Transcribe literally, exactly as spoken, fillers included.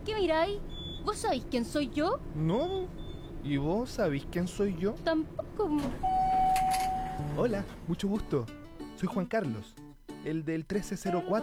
¿Qué miráis? ¿Vos sabéis quién soy yo? No. ¿Y vos sabéis quién soy yo? Tampoco. Hola, mucho gusto. Soy Juan Carlos, el del trece cero cuatro.